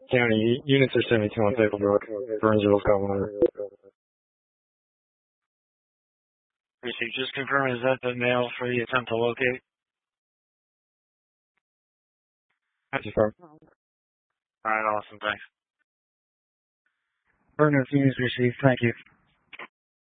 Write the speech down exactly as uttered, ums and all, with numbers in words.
County, units are seventy-two on Tablebrook. Burnsville's got one. Received. Just confirm, is that the male for the attempt to locate? That's confirmed. Alright, awesome, thanks. Burner Phoenix received, thank you.